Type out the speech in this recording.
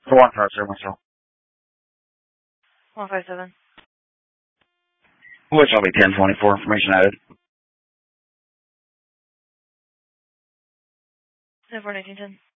For 157, myself. 157. Which will be 1024, information added. 10-4-1910.